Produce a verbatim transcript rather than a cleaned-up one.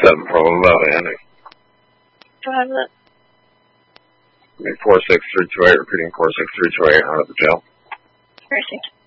seven from about Andy. Go ahead with it. I mean, four six three two eight, repeating four six three two eight out of the jail. Perfect.